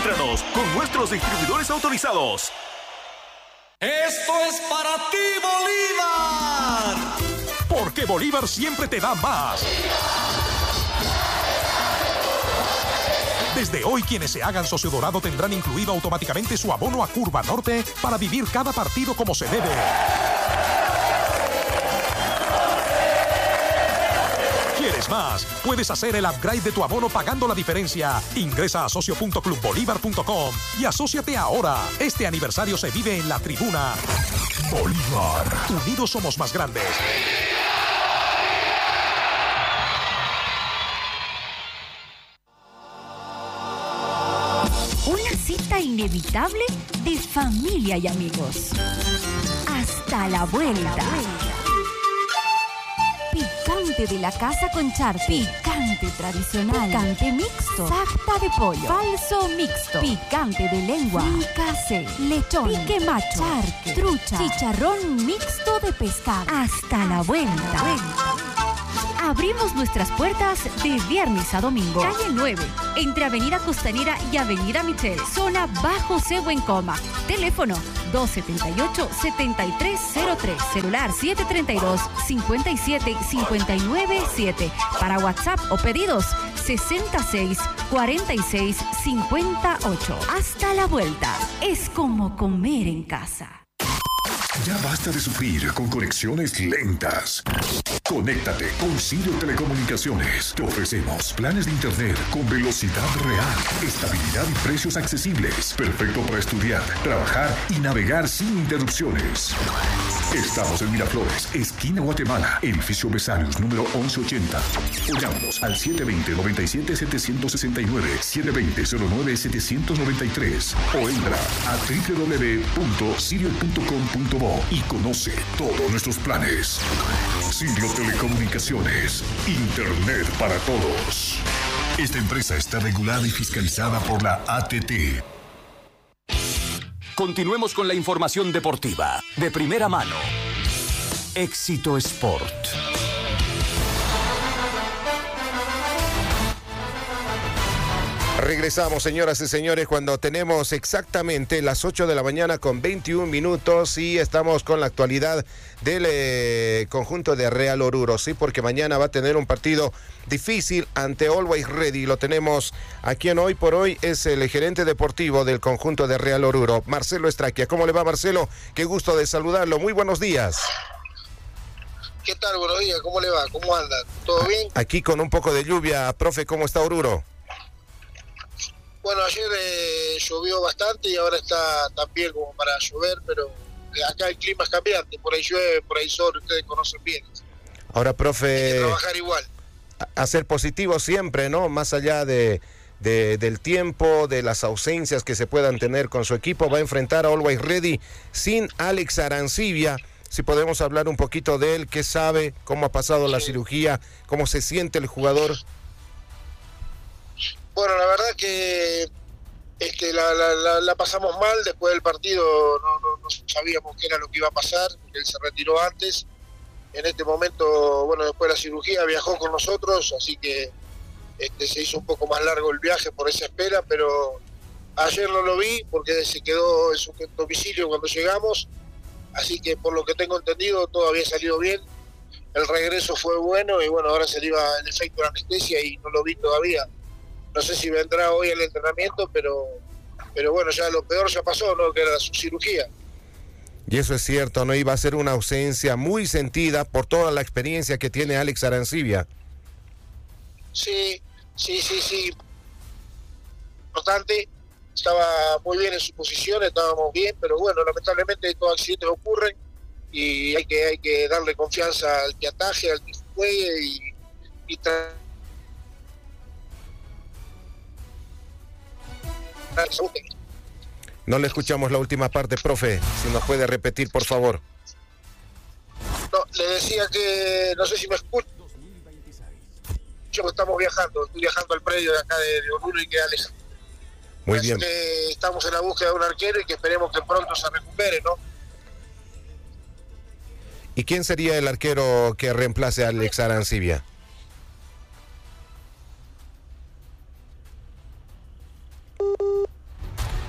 Encuéntranos con nuestros distribuidores autorizados. Esto es para ti, Bolívar. Porque Bolívar siempre te da más. Desde hoy, quienes se hagan socio dorado tendrán incluido automáticamente su abono a Curva Norte para vivir cada partido como se debe. ¿Quieres más? Puedes hacer el upgrade de tu abono pagando la diferencia. Ingresa a socio.clubbolívar.com y asóciate ahora. Este aniversario se vive en la tribuna. Bolívar. Unidos somos más grandes. Una cita inevitable de familia y amigos. Hasta la vuelta. Picante de la casa con charque. Picante tradicional. Picante mixto. Sarta de pollo. Falso mixto. Picante de lengua. Fricase. Lechón. Pique macho. Charque. Trucha. Chicharrón mixto de pescado. Hasta la vuelta. Abrimos nuestras puertas de viernes a domingo. Calle 9, entre Avenida Costanera y Avenida Michel. Zona Bajo Cebo en Coma. Teléfono 278-7303. Celular 732-57597. Para WhatsApp o pedidos 664658. Hasta la vuelta. Es como comer en casa. Ya basta de sufrir con conexiones lentas. Conéctate con Sirio Telecomunicaciones. Te ofrecemos planes de internet con velocidad real, estabilidad y precios accesibles. Perfecto para estudiar, trabajar y navegar sin interrupciones. Estamos en Miraflores, esquina Guatemala, edificio Besarios, número 1180. O llámanos al 720-97-769, 720-09-793. O entra a www.sirio.com.bo y conoce todos nuestros planes. Sirio Telecomunicaciones, Internet para todos. Esta empresa está regulada y fiscalizada por la ATT. Continuemos con la información deportiva de primera mano. Éxito Sport. Regresamos, señoras y señores, cuando tenemos exactamente las 8 de la mañana con 21 minutos y estamos con la actualidad del conjunto de Real Oruro, sí, porque mañana va a tener un partido difícil ante Always Ready. Lo tenemos aquí en Hoy por Hoy, es el gerente deportivo del conjunto de Real Oruro, Marcelo Estraquia. ¿Cómo le va, Marcelo? Qué gusto de saludarlo. Muy buenos días. ¿Qué tal? Buenos días. ¿Cómo le va? ¿Cómo anda? ¿Todo bien? Aquí con un poco de lluvia. Profe, ¿cómo está Oruro? Bueno, ayer llovió bastante y ahora está también como para llover, pero acá el clima es cambiante, por ahí llueve, por ahí sol, ustedes conocen bien. Ahora, profe, hay que trabajar igual. A ser positivo siempre, ¿no? Más allá del tiempo, de las ausencias que se puedan tener con su equipo, va a enfrentar a Always Ready sin Alex Arancibia. Si podemos hablar un poquito de él, qué sabe, cómo ha pasado la cirugía, cómo se siente el jugador. Bueno, la verdad que la pasamos mal después del partido, no sabíamos qué era lo que iba a pasar, porque él se retiró antes. En este momento, bueno, después de la cirugía viajó con nosotros, así que se hizo un poco más largo el viaje por esa espera, pero ayer no lo vi porque se quedó en su domicilio cuando llegamos, así que por lo que tengo entendido todo había salido bien. El regreso fue bueno y bueno, ahora se le iba el efecto de la anestesia y no lo vi todavía. No sé si vendrá hoy al entrenamiento, pero bueno, ya lo peor ya pasó, ¿no? Que era su cirugía. Y eso es cierto, ¿no? Iba a ser una ausencia muy sentida por toda la experiencia que tiene Alex Arancibia. Sí. Importante, estaba muy bien en su posición, estábamos bien, pero bueno, lamentablemente estos accidentes ocurren y hay que darle confianza al que ataje, al que juegue y No le escuchamos la última parte, profe. Si nos puede repetir, por favor. No, le decía que, no sé si me escucha. Estamos viajando, estoy viajando al predio de acá de Oruro y que Alex. Muy bien. Que estamos en la búsqueda de un arquero y que esperemos que pronto se recupere, ¿no? ¿Y quién sería el arquero que reemplace a Alex Arancibia?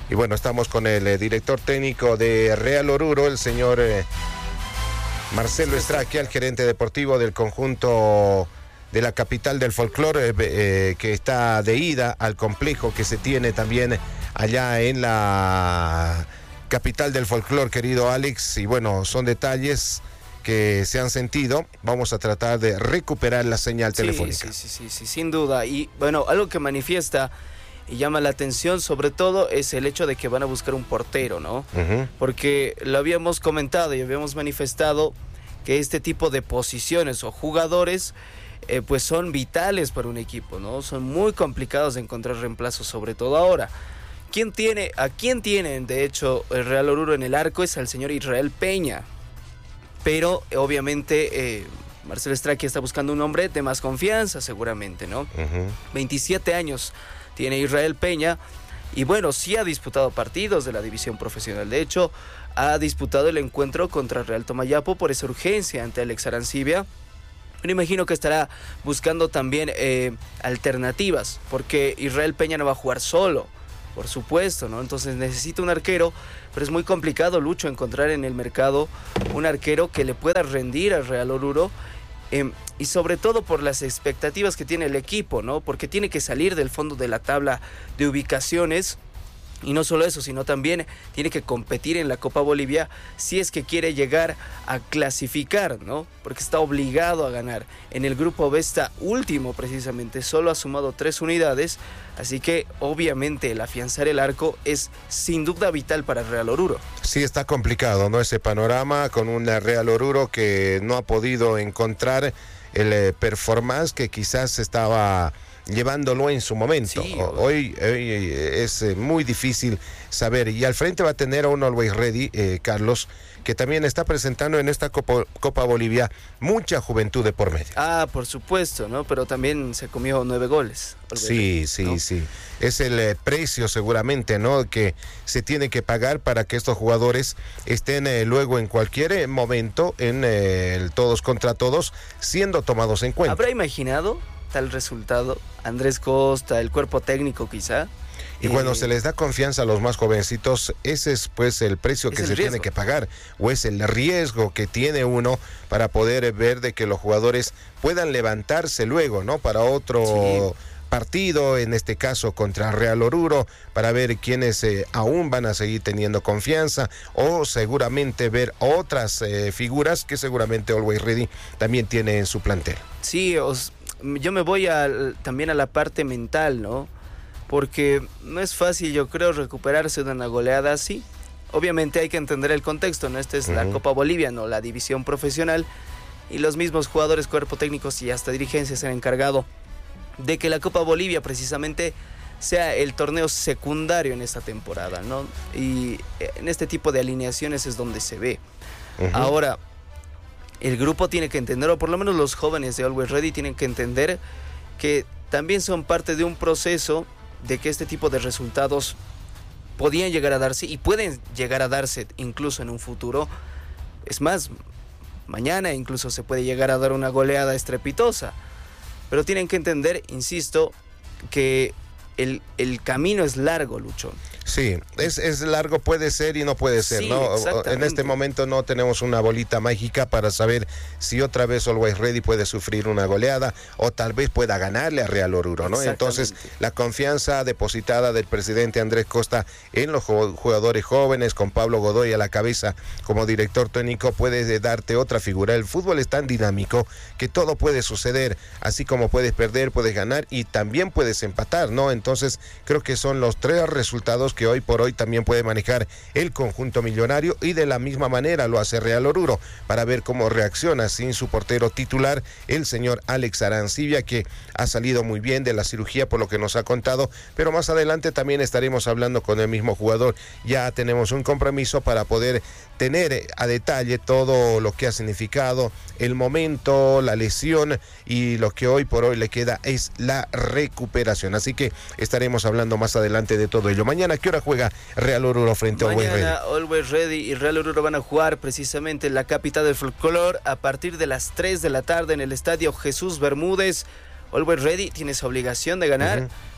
Y bueno, estamos con el director técnico de Real Oruro, el señor Marcelo Estraquia, el gerente deportivo del conjunto de la capital del folclore, que está de ida al complejo que se tiene también allá en la capital del folclore, querido Alex. Y bueno, son detalles que se han sentido. Vamos a tratar de recuperar la señal telefónica. Sí, sin duda. Y bueno, algo que manifiesta y llama la atención sobre todo es el hecho de que van a buscar un portero, ¿no? Porque lo habíamos comentado y habíamos manifestado que este tipo de posiciones o jugadores pues son vitales para un equipo, ¿no? Son muy complicados de encontrar reemplazos, sobre todo ahora. ¿A quién tienen, de hecho, el Real Oruro en el arco? Es al señor Israel Peña. Pero obviamente Marcelo Estraquia está buscando un hombre de más confianza, seguramente, ¿no? 27 años tiene Israel Peña, y bueno, sí ha disputado partidos de la división profesional. De hecho, ha disputado el encuentro contra Real Tomayapo por esa urgencia ante Alex Arancibia. Me imagino que estará buscando también alternativas, porque Israel Peña no va a jugar solo, por supuesto, ¿no? Entonces necesita un arquero, pero es muy complicado, Lucho, encontrar en el mercado un arquero que le pueda rendir al Real Oruro. Y sobre todo por las expectativas que tiene el equipo, ¿no? Porque tiene que salir del fondo de la tabla de ubicaciones. Y no solo eso, sino también tiene que competir en la Copa Bolivia si es que quiere llegar a clasificar, ¿no? Porque está obligado a ganar. En el grupo B está último precisamente, solo ha sumado 3 unidades, así que obviamente el afianzar el arco es sin duda vital para el Real Oruro. Sí, está complicado, ¿no? Ese panorama con un Real Oruro que no ha podido encontrar el performance que quizás estaba llevándolo en su momento. Sí, hoy es muy difícil saber, y al frente va a tener a un Always Ready, Carlos, que también está presentando en esta Copa Bolivia mucha juventud de por medio. Por supuesto, ¿no? Pero también se comió 9 goles. Sí. Es el precio seguramente, ¿no? Que se tiene que pagar para que estos jugadores estén luego en cualquier momento en el todos contra todos siendo tomados en cuenta. ¿Habrá imaginado tal resultado Andrés Costa, el cuerpo técnico quizá? Y cuando se les da confianza a los más jovencitos, ese es pues el precio que se tiene que pagar, o es el riesgo que tiene uno para poder ver de que los jugadores puedan levantarse luego, ¿no? Para otro partido, en este caso contra Real Oruro, para ver quiénes aún van a seguir teniendo confianza, o seguramente ver otras figuras que seguramente Always Ready también tiene en su plantel. Sí, yo me voy también a la parte mental, ¿no? Porque no es fácil, yo creo, recuperarse de una goleada así. Obviamente hay que entender el contexto, ¿no? Esta es la Copa Bolivia, no la división profesional, y los mismos jugadores, cuerpo técnicos y hasta dirigencias se han encargado de que la Copa Bolivia precisamente sea el torneo secundario en esta temporada, ¿no? Y en este tipo de alineaciones es donde se ve. Ahora, el grupo tiene que entender, o por lo menos los jóvenes de Always Ready tienen que entender que también son parte de un proceso de que este tipo de resultados podían llegar a darse y pueden llegar a darse incluso en un futuro. Es más, mañana incluso se puede llegar a dar una goleada estrepitosa. Pero tienen que entender, insisto, que el camino es largo, Lucho. Sí, es largo, puede ser y no puede ser, sí, ¿no? En este momento no tenemos una bolita mágica para saber si otra vez Always Ready puede sufrir una goleada o tal vez pueda ganarle a Real Oruro, ¿no? Entonces, la confianza depositada del presidente Andrés Costa en los jugadores jóvenes, con Pablo Godoy a la cabeza como director técnico, puede darte otra figura. El fútbol es tan dinámico que todo puede suceder, así como puedes perder, puedes ganar y también puedes empatar, ¿no? Entonces, creo que son los 3 resultados que hoy por hoy también puede manejar el conjunto millonario, y de la misma manera lo hace Real Oruro, para ver cómo reacciona sin su portero titular, el señor Alex Arancibia, que ha salido muy bien de la cirugía por lo que nos ha contado, pero más adelante también estaremos hablando con el mismo jugador. Ya tenemos un compromiso para poder tener a detalle todo lo que ha significado el momento, la lesión, y lo que hoy por hoy le queda es la recuperación. Así que estaremos hablando más adelante de todo ello. Mañana, ¿qué hora juega Real Oruro frente a Always Ready? Mañana Always Ready y Real Oruro van a jugar precisamente en la capital del folclore a partir de las 3 de la tarde en el estadio Jesús Bermúdez. Always Ready tiene esa obligación de ganar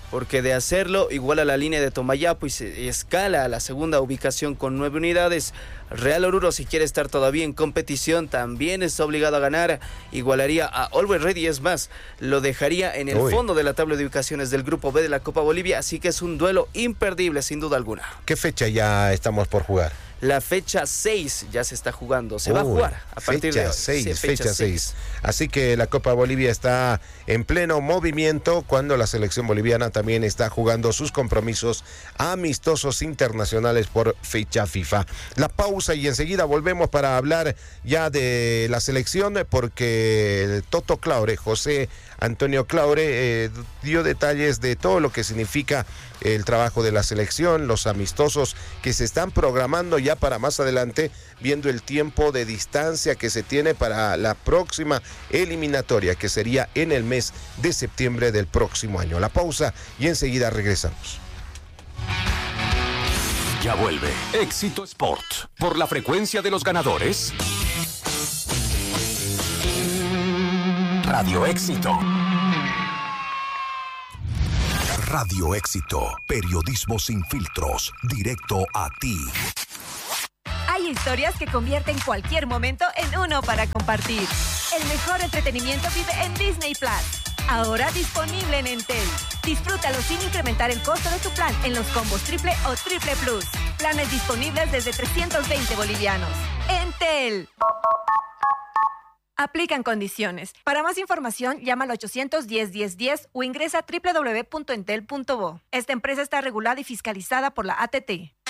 porque de hacerlo iguala la línea de Tomayapo y se escala a la segunda ubicación con 9 unidades. Real Oruro, si quiere estar todavía en competición, también está obligado a ganar, igualaría a Always Ready, es más, lo dejaría en el fondo de la tabla de ubicaciones del Grupo B de la Copa Bolivia, así que es un duelo imperdible sin duda alguna. ¿Qué fecha ya estamos por jugar? La fecha 6 ya se está jugando, se va a jugar a partir de hoy. Fecha 6. Así que la Copa Bolivia está en pleno movimiento cuando la selección boliviana también está jugando sus compromisos amistosos internacionales por fecha FIFA. La pausa y enseguida volvemos para hablar ya de la selección porque el Toto Claure, José Antonio Claure, dio detalles de todo lo que significa el trabajo de la selección, los amistosos que se están programando ya para más adelante, viendo el tiempo de distancia que se tiene para la próxima eliminatoria, que sería en el mes de septiembre del próximo año. La pausa y enseguida regresamos. Ya vuelve Éxito Sport por la frecuencia de los ganadores. Radio Éxito. Radio Éxito, periodismo sin filtros, directo a ti. Hay historias que convierten cualquier momento en uno para compartir. El mejor entretenimiento vive en Disney Plus. Ahora disponible en Entel. Disfrútalo sin incrementar el costo de tu plan en los combos triple o triple plus. Planes disponibles desde 320 bolivianos. Entel. Aplican condiciones. Para más información, llama al 810-1010 o ingresa a www.entel.bo. Esta empresa está regulada y fiscalizada por la ATT.